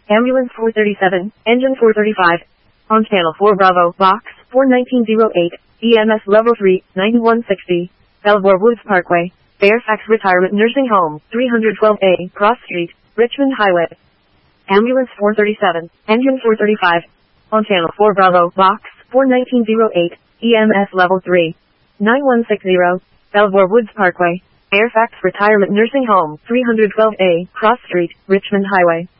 Ambulance 437, Engine 435. On Channel 4 Bravo, Box 41908, EMS Level 3, 9160. Belvoir Woods Parkway, Fairfax Retirement Nursing Home, 312A, Cross Street, Richmond Highway. Ambulance 437, Engine 435. On Channel 4 Bravo, Box 41908, EMS Level 3, 9160. Belvoir Woods Parkway, Fairfax Retirement Nursing Home, 312A, Cross Street, Richmond Highway.